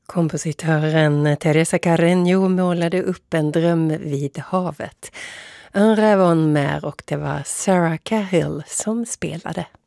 Kompositören Teresa Carreño målade upp en dröm vid havet. Un rêve en mer, och det var Sarah Cahill som spelade.